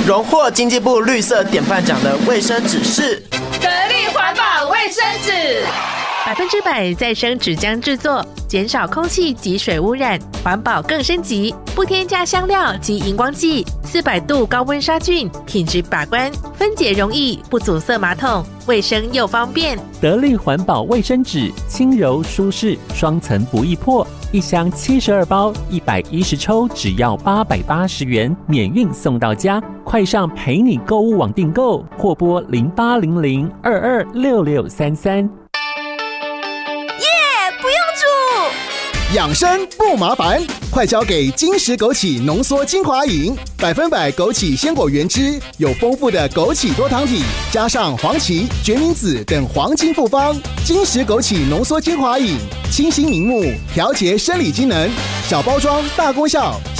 荣获经济部绿色典范奖的卫生纸是得力环保卫生纸 ，100%再生纸浆制作，减少空气及水污染，环保更升级，不添加香料及荧光剂，400度高温杀菌，品质把关，分解容易，不阻塞马桶，卫生又方便。 得力环保卫生纸，轻柔舒适，双层不易破，一箱72包，110抽，只要880元，免运送到家。快上陪你购物网订购，或拨0800226633。 养生不麻烦，快交给金石枸杞浓缩精华饮，100%枸杞鲜果原汁，有丰富的枸杞多糖体，加上黄芪、决明子等黄金复方。金石枸杞浓缩精华饮，清新明目，调节生理机能，小包装大功效。